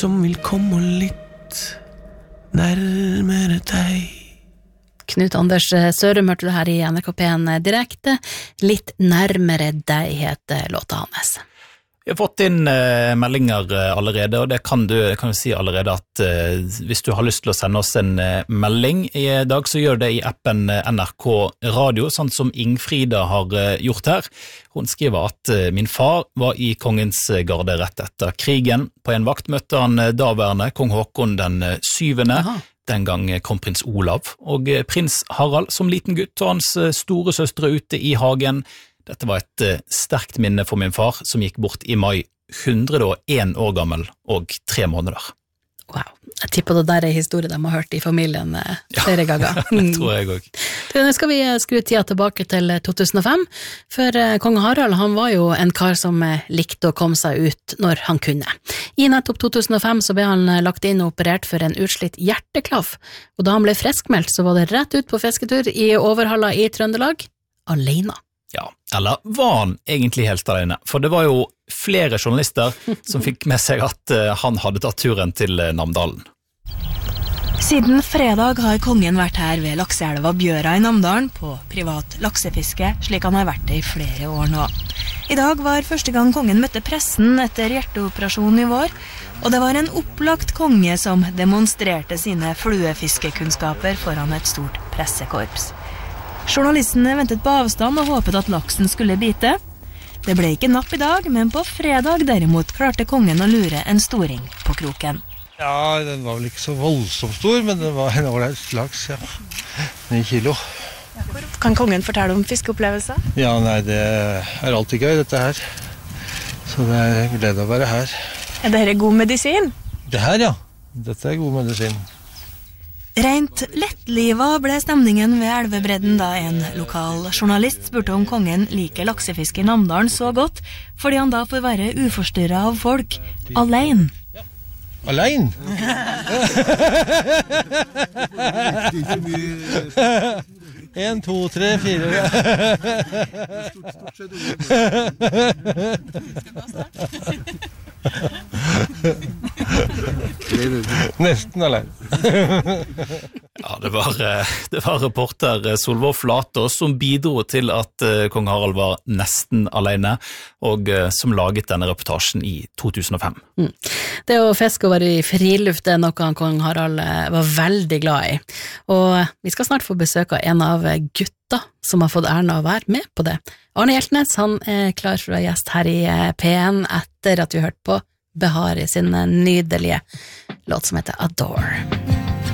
som vil komme litt nærmere deg. Knut Anders Sørum hørte du her i NRK P1 direkte. Litt nærmere deg heter låta hans. Vi har fått inn meldinger allerede, og det kan du si allerede at hvis du har lyst til å sende oss en melding i dag, så gjør det i appen NRK Radio, sånn som Ingfrida har gjort her. Hun skriver at min far var i kongens garde rett etter krigen. På en vakt møtte han daværende kong Håkon den 7. Aha. Den gang kronprins Olav, og prins Harald som liten gutt og hans store søstre ute i hagen. Dette var et sterkt minne for min far, som gikk bort i mai, 101 år gammel og 3 måneder. Wow, jeg tipper det der historie de har hørt i familien flere ganger. Det tror jeg også. Nå skal vi skru tida tilbake til 2005, for kong Harald han var jo en kar som likte å komme seg ut når han kunne. I nettopp 2005 så ble han lagt inn og operert for en utslitt hjerteklaff, og da han ble friskmeldt så var det rett ut på fisketur i Overhalla i Trøndelag, alene. Ja, eller var han egentlig helt alene? For det var jo flere journalister som fikk med seg at han hadde tatt turen til Namdalen. Siden fredag har kongen vært her ved lakseelva Bjøra i Namdalen på privat laksefiske, slik han har vært det i flere år nå. I dag var første gang kongen møtte pressen etter hjerteoperasjonen i vår, og det var en opplagt konge som demonstrerte sine fluefiskekunnskaper foran et stort pressekorps. Journalistene ventet på avstand og håpet at laksen skulle bite. Det ble ikke napp i dag, men på fredag derimot klarte kongen å lure en storing på kroken. Ja, den var vel ikke så voldsomt stor, men det var en ålreit laks, ja. 9 kilo. Kan kongen fortelle om fiskeopplevelser? Ja, nei, det er alltid gøy, dette her. Så det er glede å være her. Er dette god medisin? Det her, ja. Dette er god medisin. Rent lettliva ble stemningen ved elvebredden da en lokal journalist spurte om kongen liker laksefiske i Namdalen så godt, fordi han da får være uforstyrret av folk, alene. Alene? 1, 2, 3, 4. Nesten alene. Ja, det var reporter Solvår Flatås som bidro til at kong Harald var nesten alene, og som laget denne reportasjen i 2005. Det å fiske og være i friluft er noe kong Harald var veldig glad i, og vi skal snart få besøk av en av gutta som har fått æren av å være med på det. Arne Hjeltnes, han er klar for å være gjest her i P1 etter at vi har hørt på Behar i sin nydelige låt som heter Adore.